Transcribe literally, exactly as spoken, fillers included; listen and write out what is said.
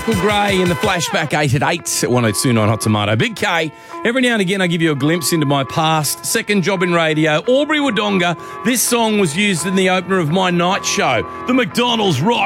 Michael Gray in the flashback eight at eight at one oh two point nine Hot Tomato. Big K, every now and again I give you a glimpse into my past. Second job in radio, Albury Wodonga. This song was used in the opener of my night show, the McDonald's Rock